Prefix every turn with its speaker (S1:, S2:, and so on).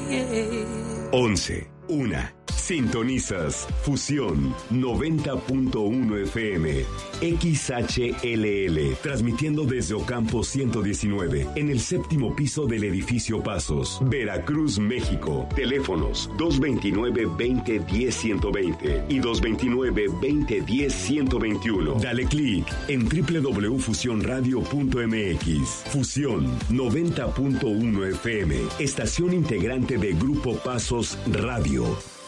S1: 11. Sintonizas Fusión 90.1 FM XHLL, transmitiendo desde Ocampo 119 en el séptimo piso del edificio Pasos, Veracruz, México. Teléfonos 229-2010-120 y 229-2010-121. Dale clic en www.fusionradio.mx. Fusión 90.1 FM, estación integrante de Grupo Pasos Radio.